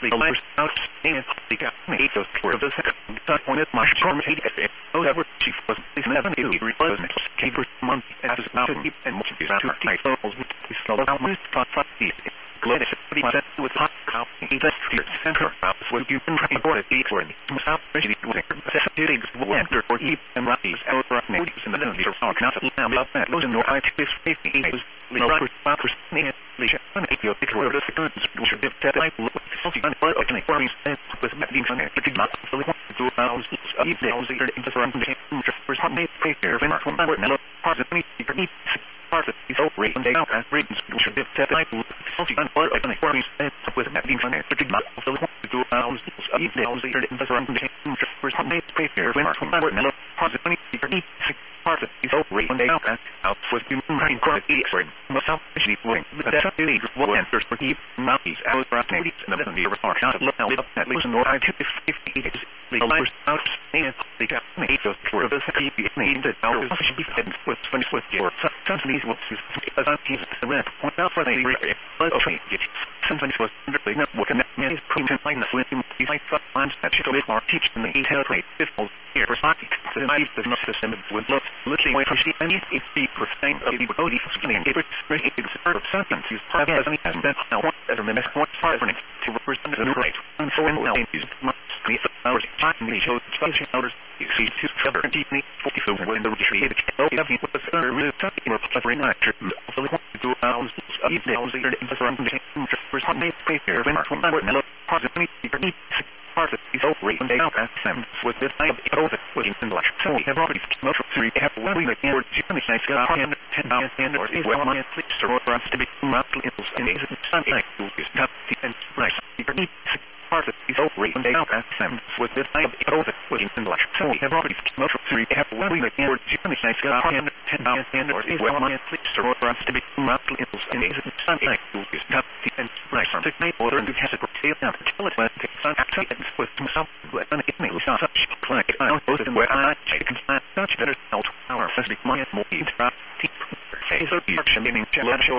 the lives out and the captain those for the second time when it my charm hated it. However, she was never knew it was came for months as a mountain and most of these out I thought we slow down with these glad it with hot cow he that fear center house was you can try for it for me stop really doing things will enter or eat and rise out for notice in the news are not up that was in no I to 50 was no for me and if you think of the goods which are that I look something on but I can for me with being on it did not really want to do hours emails here in the front for some may prepare when from that part of me part of these old rate and they out as ratings which are that I look something on but I can for me with being on it did not really want to do hours emails here in the front for some may prepare when from that part of me part of these old rate and they out with being trying to explain myself actually going that's a need what enters for keep mounties out for activities and the near are not look now at least no I to 50 is the lives out and the captain those for the keep need that our should be fed with your something what is as I see the red point out for the but okay get sometimes was really not what can is putting line the with these like lines that should be more teach in the detail rate difficult here for soccer the knife does not system with look looking away from the and it's the percent of the body skinny and it's of something to part as any and then I want to remember what part of it to represent the new rate and so on now is much the hours time the show special hours you see to cover deeply 44 when the retreat everything with the third root something more covering actor so we want to do hours emails here in the front for some may prepare when from that no part of me part of these old rate and they out at them with this I have over putting in like so we have already motor 3 have when we make more Germany nice got 10 and or is well my sleep store for us to be roughly in the something like to is not the and price part of these old rate and they out at them with this I have over putting in like so we have already motor 3 have when we make more Germany nice got 10 and or is well my sleep store for us to be roughly in the something like to is not the and price to make order and has a tail down tell it when some accidents with myself but an email is not such like I don't know where I take such better out our first my more interrupt say so you're meaning to let show